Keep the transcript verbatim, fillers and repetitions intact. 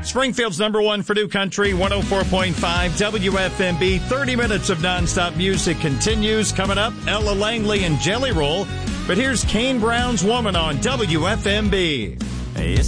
Springfield's number one for new country, one oh four point five W F M B. thirty minutes of nonstop music continues. Coming up, Ella Langley and Jelly Roll. But here's Kane Brown's Woman on W F M B. It's